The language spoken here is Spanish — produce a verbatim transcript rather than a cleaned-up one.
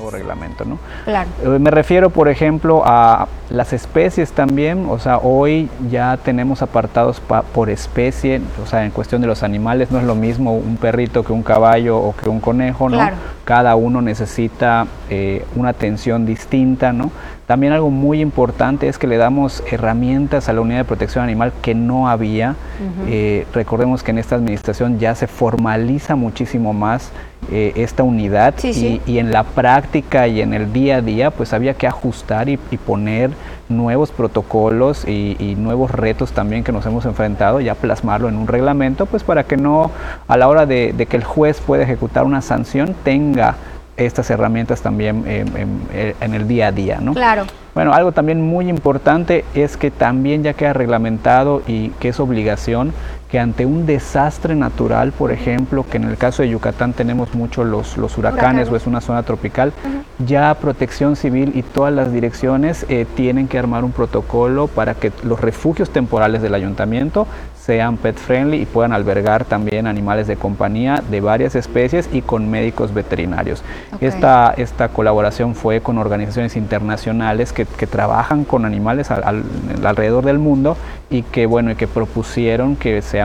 nuevo reglamento, ¿no? Claro. Eh, me refiero, por ejemplo, a las especies también. O sea, hoy ya tenemos apartados pa, por especie. O sea, en cuestión de los animales no es lo mismo un perrito que un caballo o que un conejo, ¿no? Claro. Cada uno necesita eh, una atención distinta, ¿no? También algo muy importante es que le damos herramientas a la unidad de protección animal que no había. Uh-huh. eh, recordemos que en esta administración ya se formaliza muchísimo más eh, esta unidad, sí, y, sí. y en la práctica y en el día a día pues había que ajustar y, y poner nuevos protocolos y, y nuevos retos también que nos hemos enfrentado, ya plasmarlo en un reglamento, pues para que no, a la hora de, de que el juez pueda ejecutar una sanción, tenga estas herramientas también eh, en, en el día a día, ¿no? Claro. Bueno, algo también muy importante es que también ya queda reglamentado y que es obligación que ante un desastre natural, por ejemplo, que en el caso de Yucatán tenemos mucho los, los huracanes, huracanes, o es una zona tropical, uh-huh. ya Protección Civil y todas las direcciones eh, tienen que armar un protocolo para que los refugios temporales del ayuntamiento sean pet friendly y puedan albergar también animales de compañía de varias especies y con médicos veterinarios. Okay. Esta, esta colaboración fue con organizaciones internacionales que, que trabajan con animales al, al, alrededor del mundo y que, bueno, y que propusieron que se